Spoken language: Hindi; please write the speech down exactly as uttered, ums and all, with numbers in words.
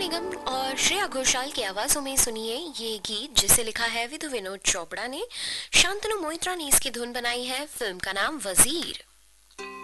निगम और श्रेया घोषाल की आवाजों में सुनिए ये गीत, जिसे लिखा है विधु विनोद चोपड़ा ने। शांतनु मोहित्रा ने इसकी धुन बनाई है। फिल्म का नाम वजीर।